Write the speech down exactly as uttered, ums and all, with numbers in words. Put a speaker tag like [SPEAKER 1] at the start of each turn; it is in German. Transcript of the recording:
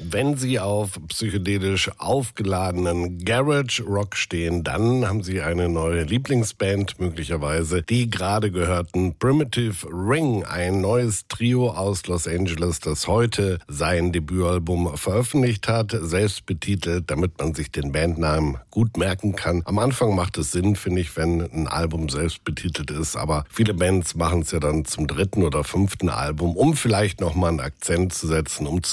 [SPEAKER 1] Wenn Sie auf psychedelisch aufgeladenen Garage Rock stehen, dann haben Sie eine neue Lieblingsband, möglicherweise die gerade gehörten Primitive Ring, ein neues Trio aus Los Angeles, das heute sein Debütalbum veröffentlicht hat, selbst betitelt, damit man sich den Bandnamen gut merken kann. Am Anfang macht es Sinn, finde ich, wenn ein Album selbst betitelt ist, aber viele Bands machen es ja dann zum dritten oder fünften Album, um vielleicht nochmal einen Akzent zu setzen, um zu